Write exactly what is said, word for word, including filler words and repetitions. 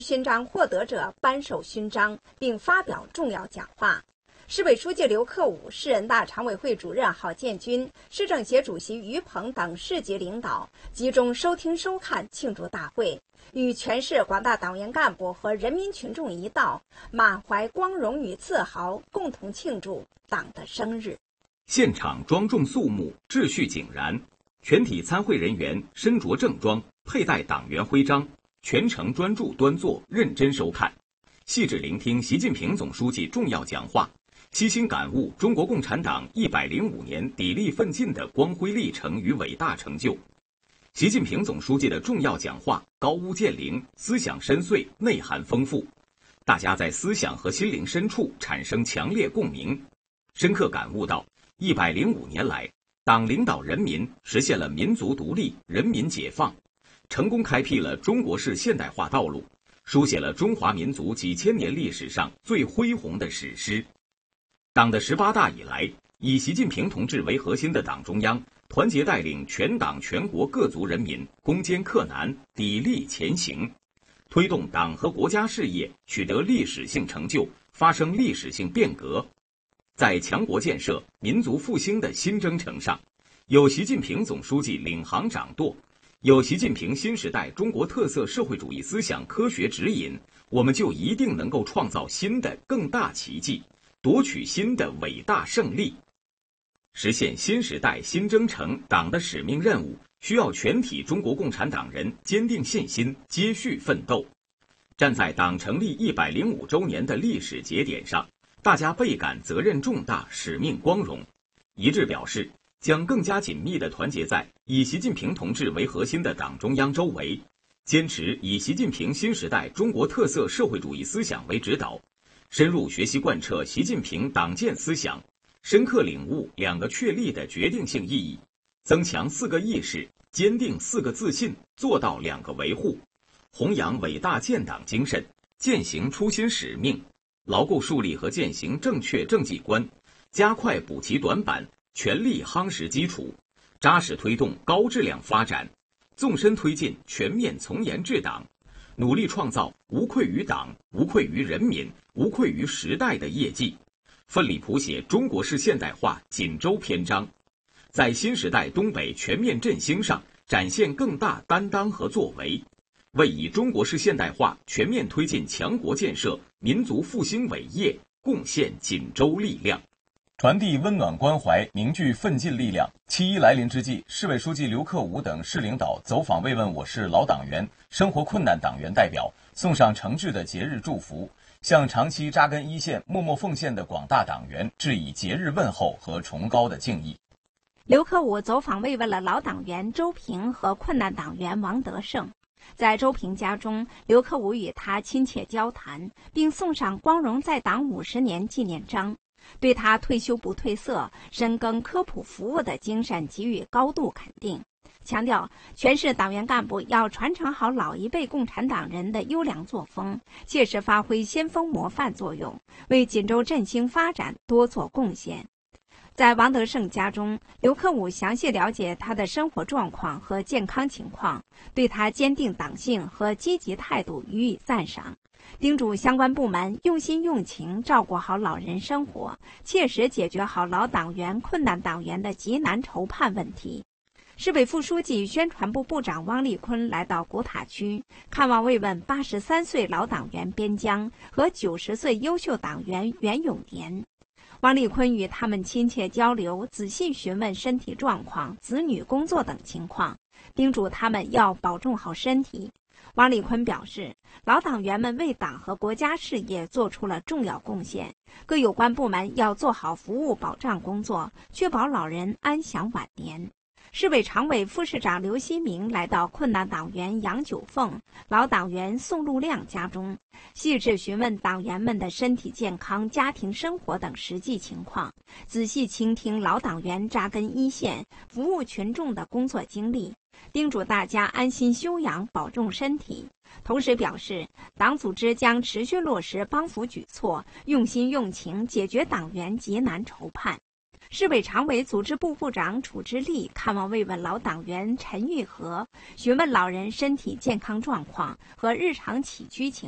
勋章获得者颁授勋章，并发表重要讲话。市委书记刘克武、市人大常委会主任郝建军、市政协主席于鹏等市级领导集中收听收看庆祝大会，与全市广大党员干部和人民群众一道，满怀光荣与自豪，共同庆祝党的生日。 现场庄重肃穆，秩序井然，全体参会人员身着正装，佩戴党员徽章，全程专注端坐，认真收看，细致聆听习近平总书记重要讲话，悉心感悟中国共产党一百零五年砥砺奋进的光辉历程与伟大成就。习近平总书记的重要讲话高屋建瓴，思想深邃，内涵丰富，大家在思想和心灵深处产生强烈共鸣，深刻感悟到一百零五年来，党领导人民实现了民族独立、人民解放，成功开辟了中国式现代化道路，书写了中华民族几千年历史上最恢宏的史诗。党的十八大以来，以习近平同志为核心的党中央团结带领全党全国各族人民攻坚克难，砥砺前行，推动党和国家事业取得历史性成就，发生历史性变革。在强国建设、民族复兴的新征程上，有习近平总书记领航掌舵，有习近平新时代中国特色社会主义思想科学指引，我们就一定能够创造新的更大奇迹，夺取新的伟大胜利。实现新时代新征程党的使命任务，需要全体中国共产党人坚定信心，接续奋斗。站在党成立一百零五周年的历史节点上，大家倍感责任重大，使命光荣，一致表示将更加紧密地团结在以习近平同志为核心的党中央周围，坚持以习近平新时代中国特色社会主义思想为指导，深入学习贯彻习近平党建思想，深刻领悟两个确立的决定性意义，增强四个意识，坚定四个自信，做到两个维护，弘扬伟大建党精神，践行初心使命，牢固树立和践行正确政绩观，加快补齐短板，全力夯实基础，扎实推动高质量发展，纵深推进全面从严治党，努力创造无愧于党、无愧于人民、无愧于时代的业绩，奋力谱写中国式现代化锦州篇章，在新时代东北全面振兴上展现更大担当和作为，为以中国式现代化全面推进强国建设、民族复兴伟业贡献锦州力量。 传递温暖关怀，凝聚奋进力量。七一来临之际，市委书记刘克武等市领导走访慰问我市老党员、生活困难党员代表，送上诚挚的节日祝福，向长期扎根一线、默默奉献的广大党员致以节日问候和崇高的敬意。 刘克武走访慰问了老党员周平和困难党员王德胜。在周平家中，刘克武与他亲切交谈，并送上光荣在党五十年纪念章，对他退休不褪色、深耕科普服务的精神给予高度肯定，强调全市党员干部要传承好老一辈共产党人的优良作风，切实发挥先锋模范作用，为锦州振兴发展多做贡献。在王德胜家中，刘克武详细了解他的生活状况和健康情况，对他坚定党性和积极态度予以赞赏，叮嘱相关部门用心用情照顾好老人生活，切实解决好老党员、困难党员的急难愁盼问题。市委副书记、宣传部部长汪立坤来到古塔区，看望慰问八十三岁老党员边疆和九十岁优秀党员袁永年。汪立坤与他们亲切交流，仔细询问身体状况、子女工作等情况，叮嘱他们要保重好身体。汪立坤表示，老党员们为党和国家事业做出了重要贡献，各有关部门要做好服务保障工作，确保老人安享晚年。市委常委、副市长刘希明来到困难党员杨九凤、老党员宋路亮家中，细致询问党员们的身体健康、家庭生活等实际情况，仔细倾听老党员扎根一线、服务群众的工作经历，叮嘱大家安心休养，保重身体。同时表示，党组织将持续落实帮扶举措，用心用情解决党员急难愁盼。市委常委、组织部部长楚之立看望慰问老党员陈玉和，询问老人身体健康状况和日常起居情